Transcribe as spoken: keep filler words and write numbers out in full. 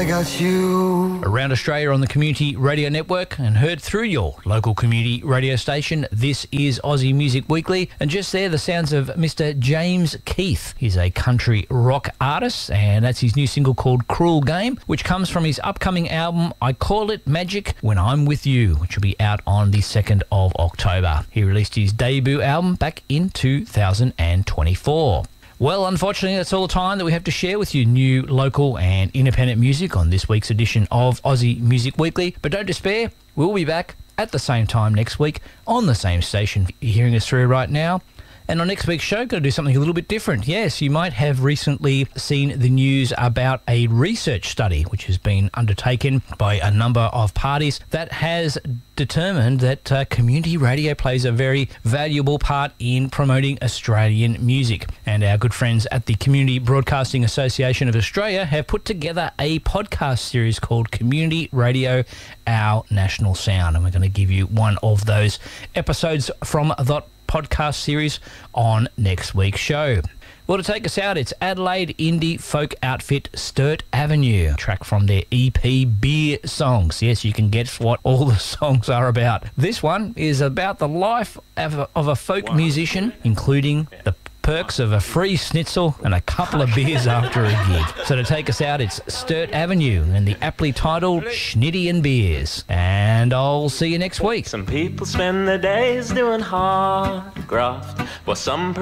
I got you. Around Australia on the Community Radio Network and heard through your local community radio station. This is Aussie Music Weekly, and just there the sounds of Mister James Keith. He's a country rock artist, and that's his new single called Cruel Game, which comes from his upcoming album I Call It Magic When I'm With You, which will be out on the second of October. He released his debut album back in two thousand twenty-four. Well, unfortunately, that's all the time that we have to share with you new, local and independent music on this week's edition of Aussie Music Weekly. But don't despair, we'll be back at the same time next week on the same station you're hearing us through right now. And on next week's show, going to do something a little bit different. Yes, you might have recently seen the news about a research study which has been undertaken by a number of parties that has determined that uh, community radio plays a very valuable part in promoting Australian music. And our good friends at the Community Broadcasting Association of Australia have put together a podcast series called Community Radio, Our National Sound. And we're going to give you one of those episodes from that podcast series on next week's show. Well, to take us out, it's Adelaide indie folk outfit Sturt Avenue, track from their E P Beer Songs. Yes, you can guess what all the songs are about. This one is about the life of a, of a folk musician, including the perks of a free schnitzel and a couple of beers after a gig. So to take us out, it's Sturt Avenue and the aptly titled Schnitty and Beers. And I'll see you next week. Some people spend their days doing hard graft, while some